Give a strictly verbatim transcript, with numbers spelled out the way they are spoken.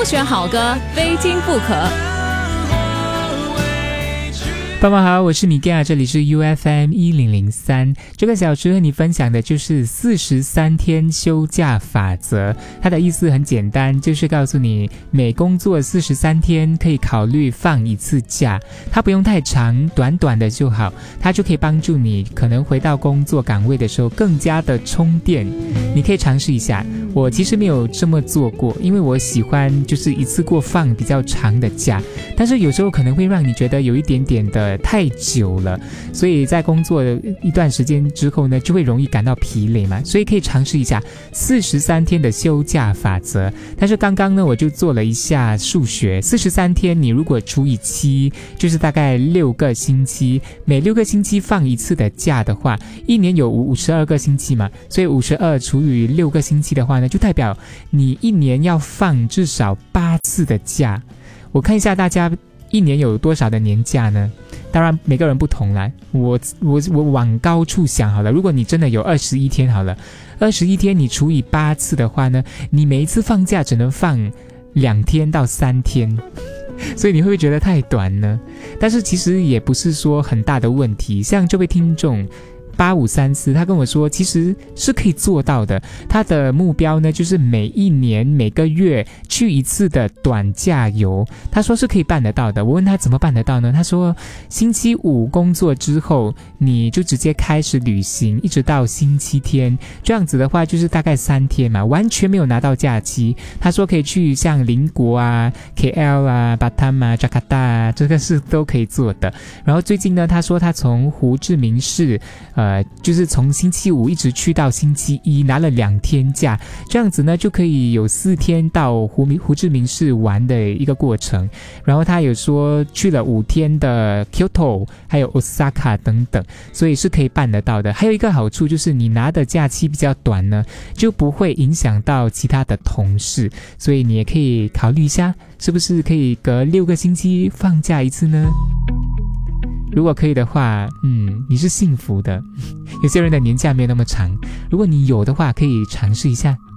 选好歌，非听不可。 傍晚好，我是米盖，这里是 U F M 一零零三。这个小时和你分享的就是四十三天休假法则。它的意思很简单，就是告诉你每工作四十三天可以考虑放一次假，它不用太长，短短的就好，它就可以帮助你可能回到工作岗位的时候更加的充电。你可以尝试一下，我其实没有这么做过，因为我喜欢就是一次过放比较长的假，但是有时候可能会让你觉得有一点点的太久了，所以在工作一段时间之后呢，就会容易感到疲累嘛，所以可以尝试一下四十三天的休假法则。但是刚刚呢，我就做了一下数学，四十三天你如果除以七，就是大概六个星期，每六个星期放一次的假的话，一年有五十二个星期嘛，所以五十二除以六个星期的话呢，就代表你一年要放至少八次的假。我看一下大家一年有多少的年假呢？当然每个人不同啦，我我我往高处想好了，如果你真的有二十一天好了，二十一天你除以八次的话呢，你每一次放假只能放两天到三天，所以你会不会觉得太短呢？但是其实也不是说很大的问题，像这位听众八五三四，他跟我说其实是可以做到的。他的目标呢，就是每一年每个月去一次的短假游，他说是可以办得到的。我问他怎么办得到呢？他说星期五工作之后，你就直接开始旅行，一直到星期天，这样子的话就是大概三天嘛，完全没有拿到假期。他说可以去像邻国啊 K L 啊 Batam 啊 Jakarta 啊，这个是都可以做的。然后最近呢，他说他从胡志明市呃呃，就是从星期五一直去到星期一，拿了两天假，这样子呢就可以有四天到胡胡志明市玩的一个过程。然后他有说去了五天的 Kyoto 还有 Osaka 等等，所以是可以办得到的。还有一个好处就是你拿的假期比较短呢，就不会影响到其他的同事，所以你也可以考虑一下，是不是可以隔六个星期放假一次呢？如果可以的话，嗯，你是幸福的。有些人的年假没有那么长，如果你有的话，可以尝试一下。